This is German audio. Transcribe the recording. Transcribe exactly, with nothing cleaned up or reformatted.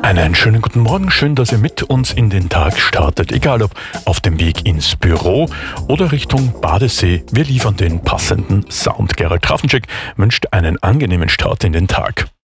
Einen schönen guten Morgen, schön, dass ihr mit uns in den Tag startet, egal ob auf dem Weg ins Büro oder Richtung Badesee, wir liefern den passenden Sound. Gerald Trafenczek wünscht einen angenehmen Start in den Tag.